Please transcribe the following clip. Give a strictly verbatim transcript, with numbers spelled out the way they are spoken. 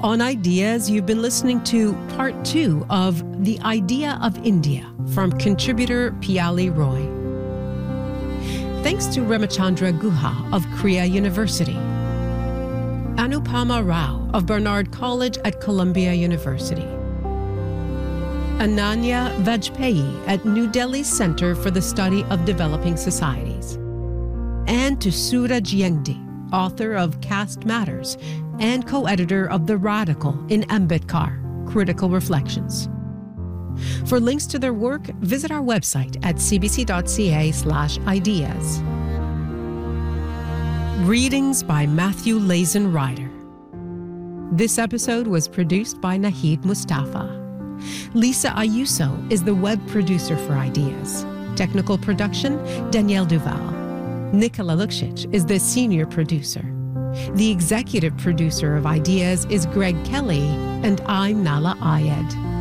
On Ideas, you've been listening to part two of The Idea of India from contributor Piali Roy. Thanks to Ramachandra Guha of Kriya University, Anupama Rao of Barnard College at Columbia University, Ananya Vajpayee at New Delhi Center for the Study of Developing Societies, and to Suraj Yengdi, author of Caste Matters and co-editor of The Radical in Ambedkar, Critical Reflections. For links to their work, visit our website at cbc.ca slash ideas. Readings by Matthew Lazen Ryder. This episode was produced by Nahid Mustafa. Lisa Ayuso is the web producer for Ideas. Technical production, Danielle Duval. Nicola Luksic is the senior producer. The executive producer of Ideas is Greg Kelly, and I'm Nala Ayed.